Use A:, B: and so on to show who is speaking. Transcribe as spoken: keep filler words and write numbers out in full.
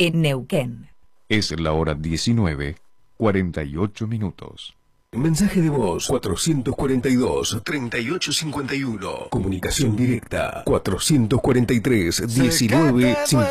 A: en Neuquén.
B: Es la hora diecinueve, cuarenta y ocho minutos.
C: Mensaje de voz cuatrocientos cuarenta y dos, treinta y ocho cincuenta y uno. Comunicación directa cuatrocientos cuarenta y tres, diecinueve cincuenta.